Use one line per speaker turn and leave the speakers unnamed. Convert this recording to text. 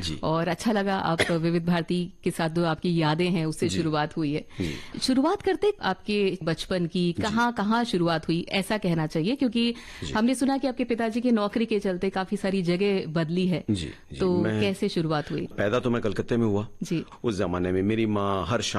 और अच्छा लगा आप विविध भारती के साथ जो आपकी यादें हैं उससे शुरुआत हुई है। शुरुआत करते आपके बचपन की कहाँ शुरुआत हुई ऐसा कहना चाहिए, क्योंकि हमने सुना कि आपके पिताजी की नौकरी के चलते काफी सारी जगह बदली है। तो कैसे शुरुआत हुई?
पैदा तो मैं कलकत्ते में हुआ जी। उस जमाने में मेरी माँ हर शाम